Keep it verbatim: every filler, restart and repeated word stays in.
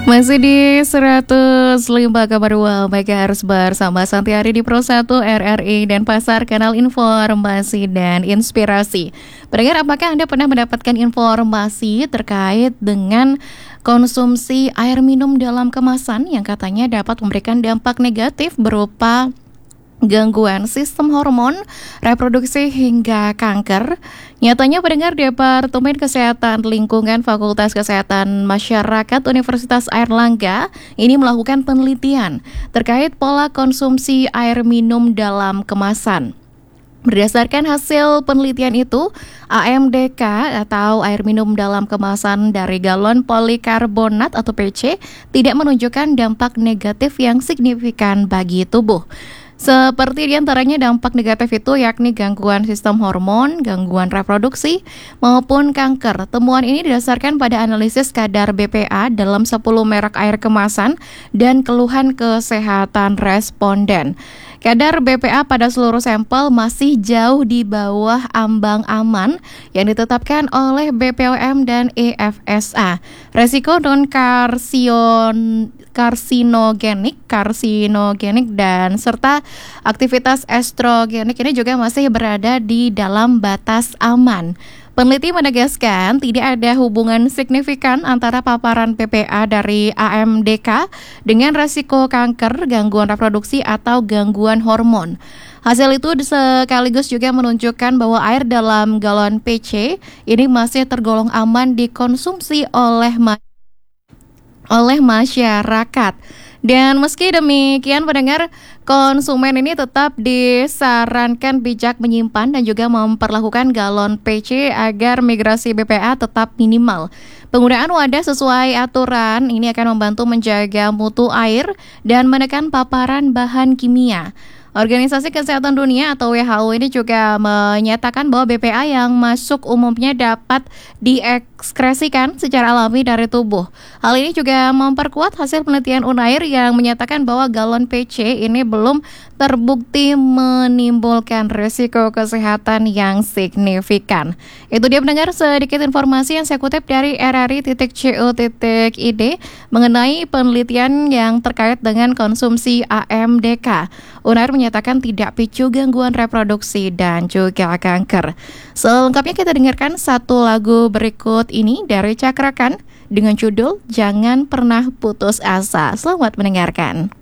Masih di seratus lima koma dua MHz bersama Santiari di Pro satu R R I dan Pasar, kanal informasi dan inspirasi. Pendengar, apakah Anda pernah mendapatkan informasi terkait dengan konsumsi air minum dalam kemasan yang katanya dapat memberikan dampak negatif berupa gangguan sistem hormon, reproduksi hingga kanker? Nyatanya pendengar, Departemen Kesehatan Lingkungan Fakultas Kesehatan Masyarakat Universitas Airlangga ini melakukan penelitian terkait pola konsumsi air minum dalam kemasan. Berdasarkan hasil penelitian itu, A M D K atau air minum dalam kemasan dari galon polikarbonat atau P C tidak menunjukkan dampak negatif yang signifikan bagi tubuh. Seperti diantaranya dampak negatif itu yakni gangguan sistem hormon, gangguan reproduksi, maupun kanker. Temuan ini didasarkan pada analisis kadar B P A dalam sepuluh merek air kemasan dan keluhan kesehatan responden. Kadar B P A pada seluruh sampel masih jauh di bawah ambang aman yang ditetapkan oleh B P O M dan E F S A. Resiko non-karsion karsinogenik, karsinogenik dan serta aktivitas estrogenik ini juga masih berada di dalam batas aman. Peneliti menegaskan tidak ada hubungan signifikan antara paparan P P A dari A M D K dengan resiko kanker, gangguan reproduksi atau gangguan hormon. Hasil itu sekaligus juga menunjukkan bahwa air dalam galon P C ini masih tergolong aman dikonsumsi oleh masyarakat. oleh masyarakat. Dan meski demikian pendengar, konsumen ini tetap disarankan bijak menyimpan dan juga memperlakukan galon P C agar migrasi B P A tetap minimal. Penggunaan wadah sesuai aturan ini akan membantu menjaga mutu air dan menekan paparan bahan kimia. Organisasi Kesehatan Dunia atau W H O ini juga menyatakan bahwa B P A yang masuk umumnya dapat diekskresikan secara alami dari tubuh. Hal ini juga memperkuat hasil penelitian Unair yang menyatakan bahwa galon P C ini belum terbukti menimbulkan risiko kesehatan yang signifikan. Itu dia pendengar sedikit informasi yang saya kutip dari r r i titik co titik i d mengenai penelitian yang terkait dengan konsumsi A M D K. Unair menyatakan tidak picu gangguan reproduksi dan juga kanker. Selengkapnya kita dengarkan satu lagu berikut ini dari Cakrakan dengan judul Jangan Pernah Putus Asa. Selamat mendengarkan.